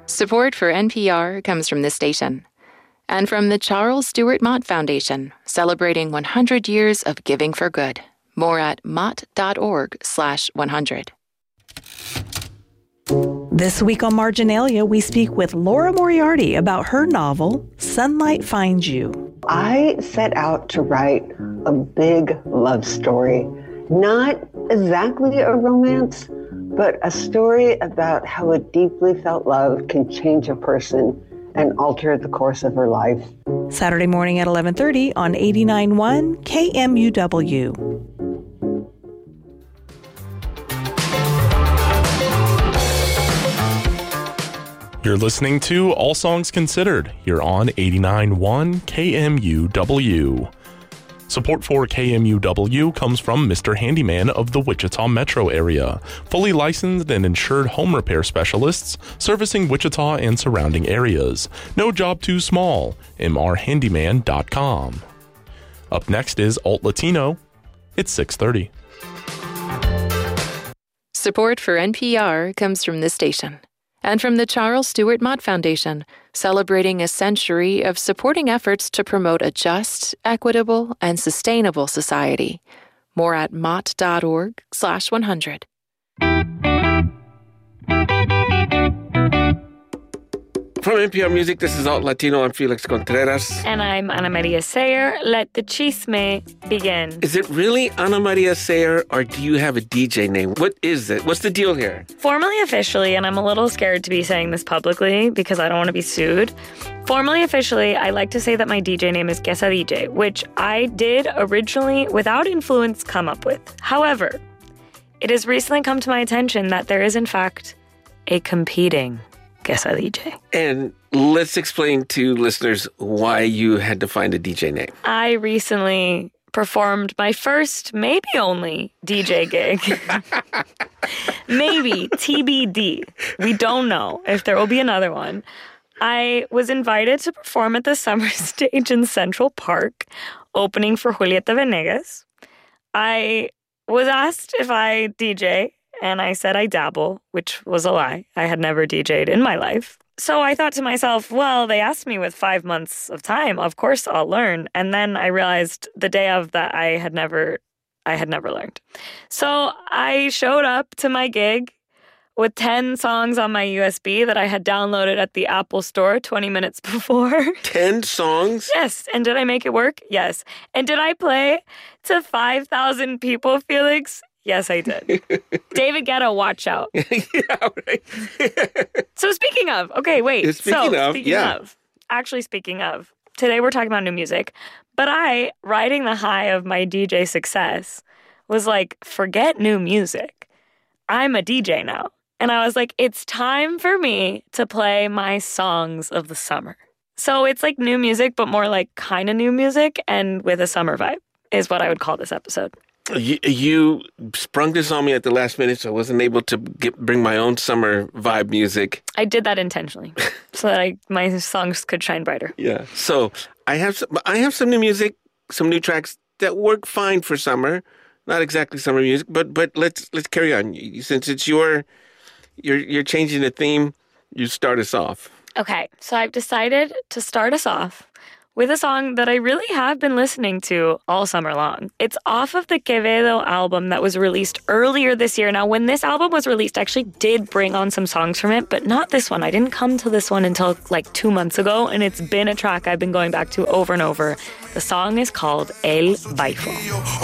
Support for NPR comes from this station and from the Charles Stewart Mott Foundation, celebrating 100 years of giving for good. More at mott.org/100. This week on Marginalia, we speak with Laura Moriarty about her novel, Sunlight Finds You. I set out to write a big love story, not exactly a romance, but a story about how a deeply felt love can change a person and alter the course of her life. Saturday morning at 11:30 on 89.1 KMUW. You're listening to All Songs Considered here on 89.1 KMUW. Support for KMUW comes from Mr. Handyman of the Wichita metro area, fully licensed and insured home repair specialists servicing Wichita and surrounding areas. No job too small. mrhandyman.com. Up next is Alt Latino. It's 6:30. Support for NPR comes from this station and from the Charles Stewart Mott Foundation, celebrating a century of supporting efforts to promote a just, equitable, and sustainable society. More at mott.org/100. From NPR Music, this is Alt Latino. I'm Felix Contreras. And I'm Ana Maria Sayer. Let the chisme begin. Is it really Ana Maria Sayer, or do you have a DJ name? What is it? What's the deal here? Formally, officially, and I'm a little scared to be saying this publicly because I don't want to be sued. Formally, officially, I like to say that my DJ name is Quesa DJ, which I did originally, without influence, come up with. However, it has recently come to my attention that there is, in fact, a competing Quesa DJ. And let's explain to listeners why you had to find a DJ name. I recently performed my first, maybe only, DJ gig. Maybe, TBD. We don't know if there will be another one. I was invited to perform at the Summer Stage in Central Park, opening for Julieta Venegas. I was asked if I DJ, and I said I dabble, which was a lie. I had never DJ'd in my life. So I thought to myself, well, they asked me with 5 months of time. Of course I'll learn. And then I realized the day of that I had never learned. So I showed up to my gig with 10 songs on my USB that I had downloaded at the Apple Store 20 minutes before. 10 songs? Yes. And did I make it work? Yes. And did I play to 5,000 people, Felix? Yes, I did. David Guetta, watch out. Yeah, right. So speaking of, okay, wait. Speaking of, actually speaking of, today we're talking about new music, but I, riding the high of my DJ success, was like, forget new music. I'm a DJ now. And I was like, it's time for me to play my songs of the summer. So it's like new music, but more like kind of new music and with a summer vibe is what I would call this episode. You sprung this on me at the last minute, so I wasn't able to bring my own summer vibe music. I did that intentionally so that my songs could shine brighter. Yeah. So I have some new music, some new tracks that work fine for summer. Not exactly summer music, but let's carry on. Since it's you're changing the theme, you start us off. Okay. So I've decided to start us off with a song that I really have been listening to all summer long. It's off of the Quevedo album that was released earlier this year. Now, when this album was released, I actually did bring on some songs from it, but not this one. I didn't come to this one until like 2 months ago, and it's been a track I've been going back to over and over. The song is called El Baifo.